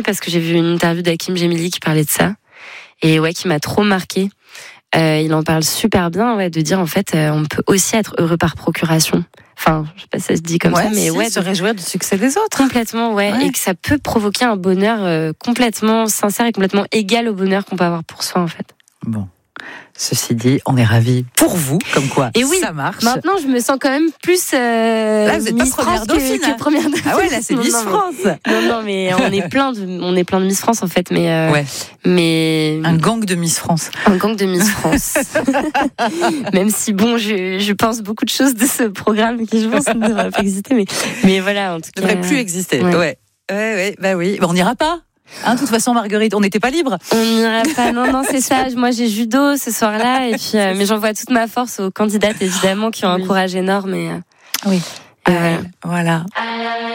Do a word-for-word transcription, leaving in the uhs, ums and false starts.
parce que j'ai vu une interview d'Hakim Gemili qui parlait de ça. Et ouais, qui m'a trop marquée. Euh, il en parle super bien, ouais, de dire en fait, euh, on peut aussi être heureux par procuration. Enfin, je sais pas si ça se dit comme ouais, ça, mais si, ouais, se réjouir du succès des autres. Complètement, ouais, ouais. Et que ça peut provoquer un bonheur euh, complètement sincère et complètement égal au bonheur qu'on peut avoir pour soi, en fait. Bon. Ceci dit, on est ravis pour vous, comme quoi et oui, ça marche. Maintenant, je me sens quand même plus euh, là, vous êtes Miss pas première France dauphine, que, que première dauphine. Ah ouais, là c'est Miss non, France. Mais, non, non, mais on est plein de, on est plein de Miss France en fait, mais euh, ouais. mais un gang de Miss France. Un gang de Miss France. Même si bon, je, je pense beaucoup de choses de ce programme qui je pense ne devrait pas exister, mais mais voilà, en tout ne cas. devrait plus exister. Ouais, ouais, ouais, ouais bah oui. Bah, on n'ira pas. Hein, de toute façon, Marguerite, on n'était pas libre. On n'irait pas. Non, non, c'est ça. Moi, j'ai judo ce soir-là, et puis, euh, mais j'envoie toute ma force aux candidates évidemment qui ont un oui. courage énorme. Et, euh, oui. Et euh, voilà. voilà.